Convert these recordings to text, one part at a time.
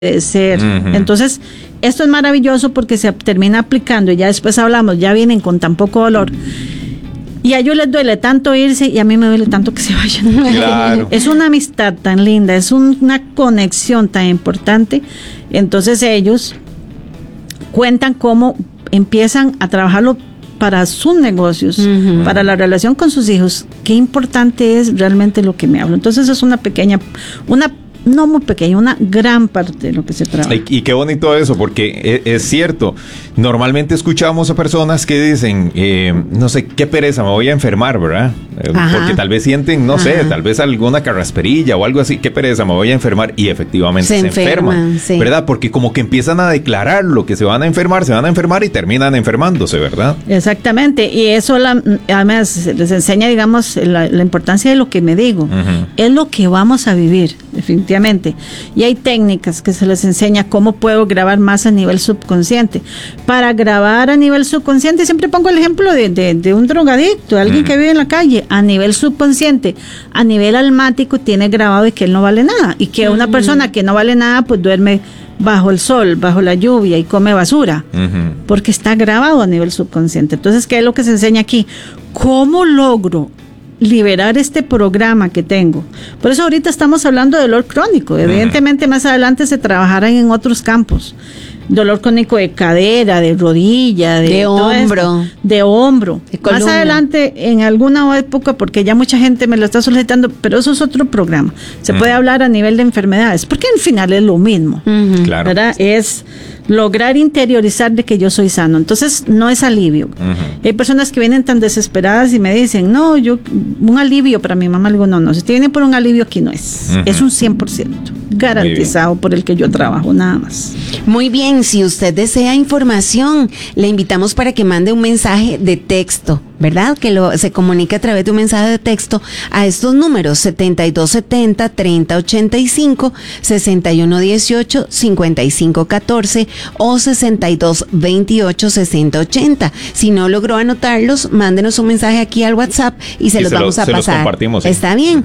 ser. Entonces, esto es maravilloso porque se termina aplicando y ya después hablamos, ya vienen con tan poco dolor. Y a ellos les duele tanto irse y a mí me duele tanto que se vayan. Claro. Es una amistad tan linda, es una conexión tan importante. Entonces ellos cuentan cómo empiezan a trabajarlo para sus negocios, para la relación con sus hijos. Qué importante es realmente lo que me hablo. Entonces es una no muy pequeña, una gran parte de lo que se trabaja. Y qué bonito eso, porque es cierto, normalmente escuchamos a personas que dicen, no sé, qué pereza, me voy a enfermar, ¿verdad? Porque tal vez sienten, no sé, tal vez alguna carrasperilla o algo así, qué pereza, me voy a enfermar, y efectivamente se enferman, sí. ¿Verdad? Porque como que empiezan a declarar lo que se van a enfermar y terminan enfermándose, ¿verdad? Exactamente, y eso además les enseña, digamos, la importancia de lo que me digo, es lo que vamos a vivir, definitivamente. Y hay técnicas que se les enseña cómo puedo grabar más a nivel subconsciente. Para grabar a nivel subconsciente, siempre pongo el ejemplo de un drogadicto, de alguien que vive en la calle. A nivel subconsciente, a nivel almático, tiene grabado de que él no vale nada. Y que una persona que no vale nada, pues duerme bajo el sol, bajo la lluvia y come basura. Porque está grabado a nivel subconsciente. Entonces, ¿qué es lo que se enseña aquí? ¿Cómo logro liberar este programa que tengo? Por eso ahorita estamos hablando de dolor crónico. Evidentemente más adelante se trabajarán en otros campos. Dolor crónico de cadera, de rodilla, de hombro. De hombro. Más adelante, en alguna época, porque ya mucha gente me lo está solicitando, pero eso es otro programa. Se puede hablar a nivel de enfermedades, porque al final es lo mismo. Claro. ¿Verdad? Es lograr interiorizar de que yo soy sano. Entonces, no es alivio. Hay personas que vienen tan desesperadas y me dicen, no, un alivio para mi mamá. Le digo, no, si viene por un alivio, aquí no es. Es un 100% garantizado por el que yo trabajo, nada más. Muy bien, si usted desea información, le invitamos para que mande un mensaje de texto, ¿verdad? Que se comunique a través de un mensaje de texto a estos números: 7270-3085, 6118-5514 o 6228-6080. Si no logró anotarlos, mándenos un mensaje aquí al WhatsApp y se los vamos a pasar. Los compartimos, sí. ¿Está bien?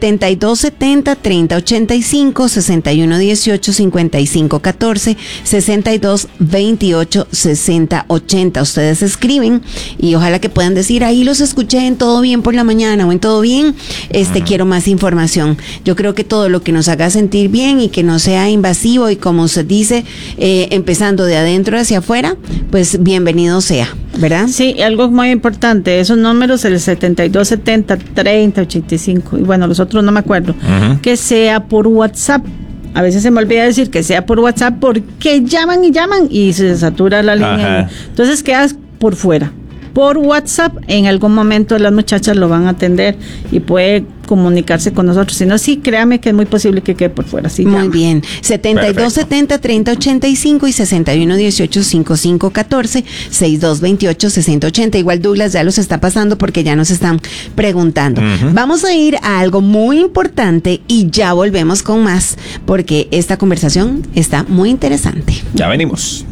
7270-3085, 6118-5514, 6228-6080. Ustedes escriben y ojalá que puedan decir, ahí los escuché en Todo Bien por la mañana o en Todo Bien, quiero más información. Yo creo que todo lo que nos haga sentir bien y que no sea invasivo y, como se dice, empezando de adentro hacia afuera, pues bienvenido sea, ¿verdad? Sí, algo muy importante, esos números, el 7270-3085, y bueno, los otros no me acuerdo, que sea por WhatsApp. A veces se me olvida decir que sea por WhatsApp porque llaman y se satura la línea. Entonces quedas por fuera. Por WhatsApp, en algún momento las muchachas lo van a atender y puede comunicarse con nosotros. Si no, sí, créame que es muy posible que quede por fuera. Sí, muy bien. 7270-3085 y 6118-5514, 6228-6080. Igual Douglas ya los está pasando porque ya nos están preguntando. Vamos a ir a algo muy importante y ya volvemos con más, porque esta conversación está muy interesante. Ya venimos.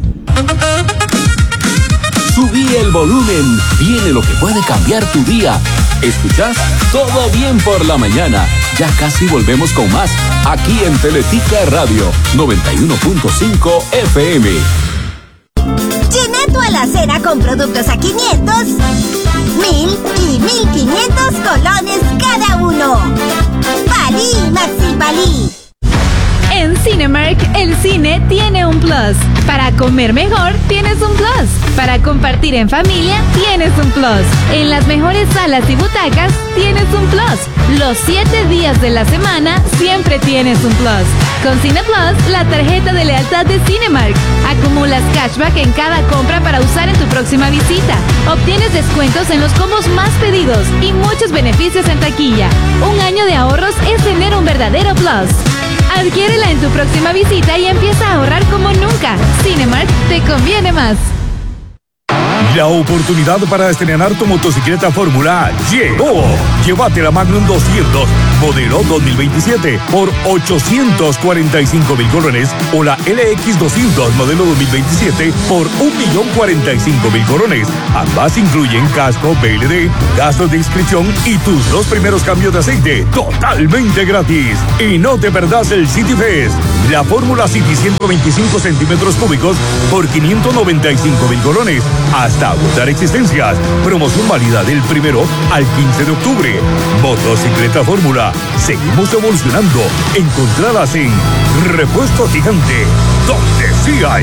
Subí el volumen, viene lo que puede cambiar tu día. ¿Escuchás? Todo Bien por la mañana. Ya casi volvemos con más, aquí en Teletica Radio 91.5 FM. Llena tu alacena con productos a 500, 1000 y 1500 colones cada uno. Palí, Maxi Palí. En Cinemark, el cine tiene un plus. Para comer mejor, tienes un plus. Para compartir en familia, tienes un plus. En las mejores salas y butacas, tienes un plus. Los 7 días de la semana, siempre tienes un plus. Con Cine Plus, la tarjeta de lealtad de Cinemark. Acumulas cashback en cada compra para usar en tu próxima visita. Obtienes descuentos en los combos más pedidos y muchos beneficios en taquilla. Un año de ahorros es tener un verdadero plus. Adquiérela en tu próxima visita y empieza a ahorrar como nunca. Cinemark, te conviene más. La oportunidad para estrenar tu motocicleta Fórmula llegó. Llévate la Magnum 200, modelo 2027, por 845,000 colones, o la LX 200, modelo 2027, por 1,045,000 colones. Ambas incluyen casco, PLD, gastos de inscripción y tus 2 primeros cambios de aceite, totalmente gratis. Y no te perdás el City Fest, La fórmula City 125 centímetros cúbicos por 595,000 colones. Hasta agotar existencias. Promoción válida del 1 al 15 de octubre. Motocicleta Fórmula. Seguimos evolucionando. Encontradas en Repuesto Gigante, donde sí hay.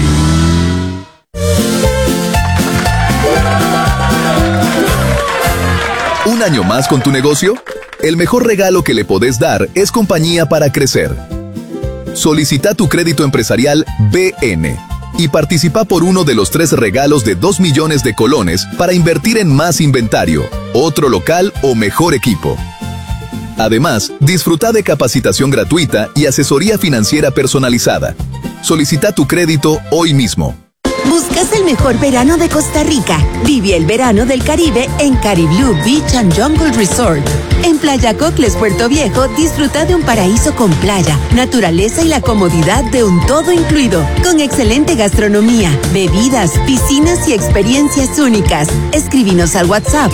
¿Un año más con tu negocio? El mejor regalo que le podés dar es compañía para crecer. Solicita tu crédito empresarial BN y participa por uno de los 3 regalos de 2 millones de colones para invertir en más inventario, otro local o mejor equipo. Además, disfruta de capacitación gratuita y asesoría financiera personalizada. Solicita tu crédito hoy mismo. ¿Buscas el mejor verano de Costa Rica? Vive el verano del Caribe en Cariblú Beach and Jungle Resort. En Playa Cocles, Puerto Viejo, disfruta de un paraíso con playa, naturaleza y la comodidad de un todo incluido, con excelente gastronomía, bebidas, piscinas y experiencias únicas. Escríbenos al WhatsApp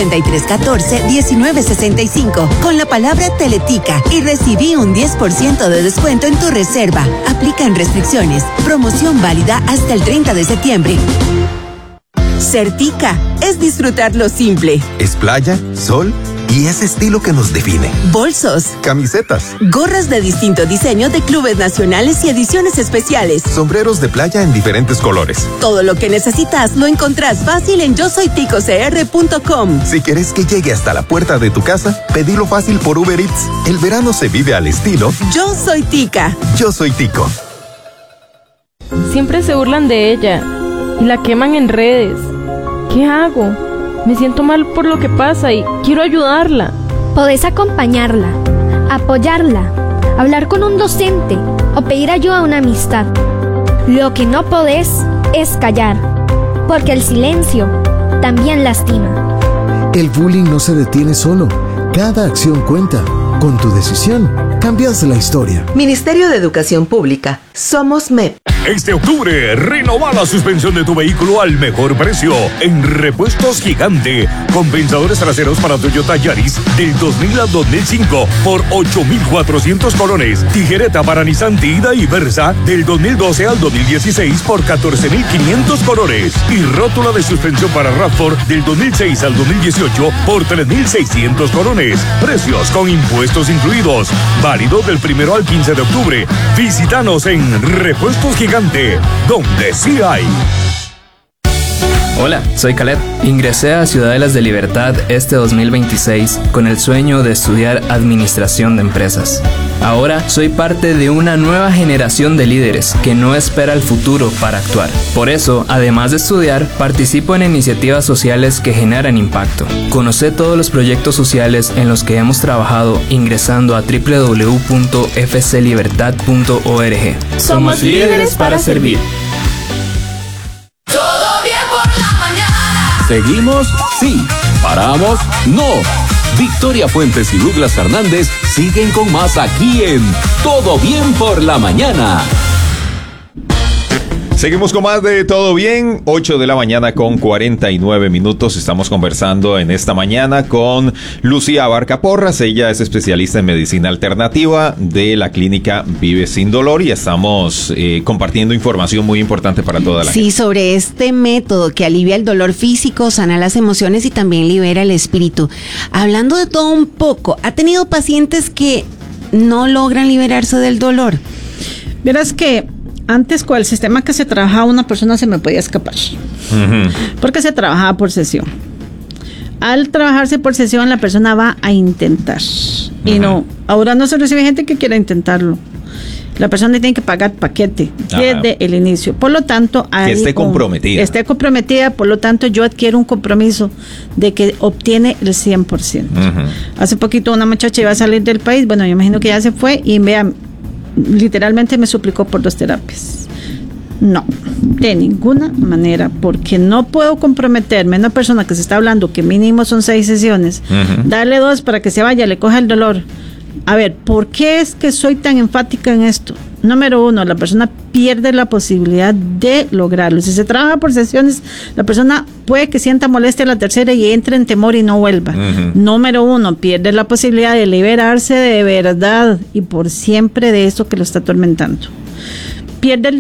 8314-1965 con la palabra Teletica y recibí un 10% de descuento en tu reserva. Aplican restricciones. Promoción válida hasta el 30 de septiembre. Certica es disfrutar lo simple. Es playa, sol y ese estilo que nos define. Bolsos, camisetas, gorras de distinto diseño de clubes nacionales y ediciones especiales, sombreros de playa en diferentes colores. Todo lo que necesitas lo encontrás fácil en yosoyticocr.com. Si quieres que llegue hasta la puerta de tu casa, pedilo fácil por Uber Eats. El verano se vive al estilo Yo Soy Tica. Yo Soy Tico. Siempre se burlan de ella y la queman en redes. ¿Qué hago? Me siento mal por lo que pasa y quiero ayudarla. Podés acompañarla, apoyarla, hablar con un docente o pedir ayuda a una amistad. Lo que no podés es callar, porque el silencio también lastima. El bullying no se detiene solo. Cada acción cuenta. Con tu decisión, cambias la historia. Ministerio de Educación Pública. Somos MEP. Este octubre, renova la suspensión de tu vehículo al mejor precio en Repuestos Gigante. Compensadores traseros para Toyota Yaris del 2000 al 2005 por 8,400 colones. Tijereta para Nissan Tiida y Versa del 2012 al 2016 por 14,500 colones. Y rótula de suspensión para RAV4 del 2006 al 2018 por 3,600 colones. Precios con impuestos incluidos. Válido del 1 al 15 de octubre. Visítanos en Repuestos Gigante, donde sí hay. Hola, soy Caleb. Ingresé a Ciudadelas de Libertad este 2026 con el sueño de estudiar Administración de Empresas. Ahora soy parte de una nueva generación de líderes que no espera el futuro para actuar. Por eso, además de estudiar, participo en iniciativas sociales que generan impacto. Conoce todos los proyectos sociales en los que hemos trabajado ingresando a www.fclibertad.org. Somos líderes para servir. ¿Seguimos? Sí. ¿Paramos? No. Victoria Fuentes y Douglas Fernández siguen con más aquí en Todo Bien por la Mañana. Seguimos con más de Todo Bien, 8 de la mañana con 49 minutos. Estamos conversando en esta mañana con Lucía Abarca Porras. Ella es especialista en medicina alternativa de la clínica Vive Sin Dolor y estamos compartiendo información muy importante para toda la gente. Sí, sobre este método que alivia el dolor físico, sana las emociones y también libera el espíritu. Hablando de todo un poco, ¿ha tenido pacientes que no logran liberarse del dolor? Verás que antes con el sistema que se trabajaba una persona se me podía escapar, porque se trabajaba por sesión. Al trabajarse por sesión la persona va a intentar y no, ahora no se recibe gente que quiera intentarlo. La persona tiene que pagar paquete desde el inicio. Por lo tanto, que esté comprometida. Esté comprometida, por lo tanto, yo adquiero un compromiso de que obtiene el 100%. Hace poquito una muchacha iba a salir del país, bueno, yo imagino que ya se fue y vean, literalmente me suplicó por 2 terapias. No, de ninguna manera, porque no puedo comprometerme a una persona que se está hablando que mínimo son 6 sesiones, darle 2 para que se vaya, le coja el dolor. A ver, ¿por qué es que soy tan enfática en esto? número uno, la persona pierde la posibilidad de lograrlo. Si se trabaja por sesiones, la persona puede que sienta molestia a la tercera y entre en temor y no vuelva. Número uno, pierde la posibilidad de liberarse de verdad y por siempre de eso que lo está atormentando. Pierde